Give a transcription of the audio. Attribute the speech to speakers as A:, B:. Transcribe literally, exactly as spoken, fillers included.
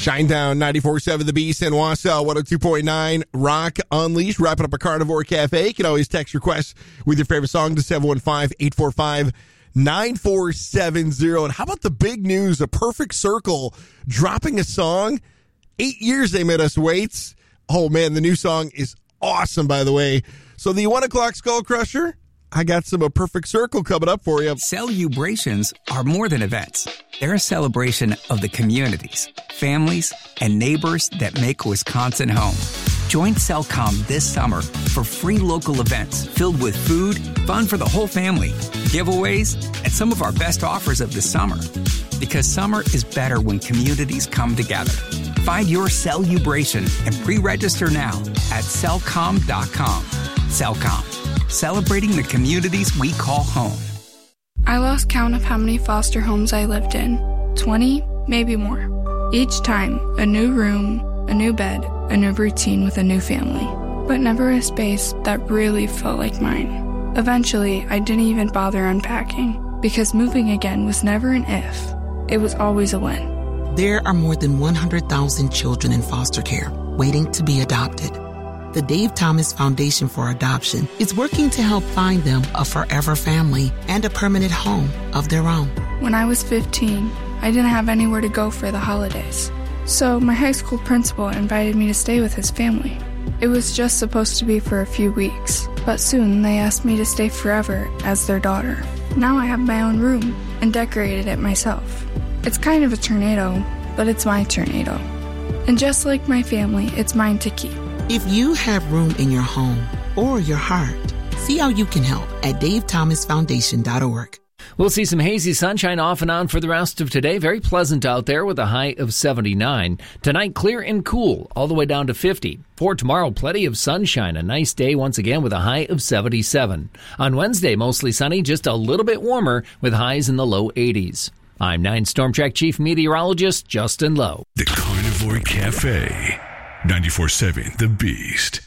A: Shinedown ninety-four point seven The Beast and Wausau one oh two point nine Rock Unleashed. Wrapping up a Carnivore Cafe. You can always text requests with your favorite song to seven one five, eight four five, nine four seven zero. And how about the big news? A Perfect Circle dropping a song. Eight years they made us wait. Oh, man, the new song is awesome, by the way. So the one o'clock Skull Crusher, I got some A Perfect Circle coming up for you.
B: Celebrations are more than events. They're a celebration of the communities, families, and neighbors that make Wisconsin home. Join Cellcom this summer for free local events filled with food, fun for the whole family, giveaways, and some of our best offers of the summer. Because summer is better when communities come together. Find your Celebration and pre-register now at cellcom dot com. Cellcom, celebrating the communities we call home.
C: I lost count of how many foster homes I lived in. twenty, maybe more. Each time, a new room, a new bed, a new routine with a new family. But never a space that really felt like mine. Eventually, I didn't even bother unpacking, because moving again was never an if. It was always a when.
D: There are more than one hundred thousand children in foster care waiting to be adopted. The Dave Thomas Foundation for Adoption is working to help find them a forever family and a permanent home of their own.
C: When I was fifteen, I didn't have anywhere to go for the holidays. So my high school principal invited me to stay with his family. It was just supposed to be for a few weeks, but soon they asked me to stay forever as their daughter. Now I have my own room and decorated it myself. It's kind of a tornado, but it's my tornado. And just like my family, it's mine to keep.
D: If you have room in your home or your heart, see how you can help at dave thomas foundation dot org.
E: We'll see some hazy sunshine off and on for the rest of today. Very pleasant out there with a high of seventy-nine. Tonight, clear and cool, all the way down to fifty. For tomorrow, plenty of sunshine. A nice day once again with a high of seventy-seven. On Wednesday, mostly sunny, just a little bit warmer with highs in the low eighties. I'm nine Storm Track Chief Meteorologist Justin Lowe.
F: The Carnivore Cafe, ninety-four point seven The Beast.